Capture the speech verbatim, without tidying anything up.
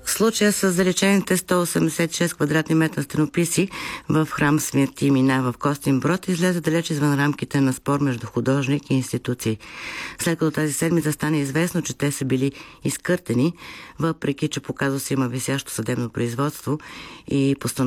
Случая с заличените сто осемдесет и шест квадратни метра стенописи в храм Свети Мина в Костинброд излезе далеч извън рамките на спор между художник и институции. След като тази седмица стане известно, че те са били изкъртени, въпреки че по казуса има висящо съдебно производство и постановление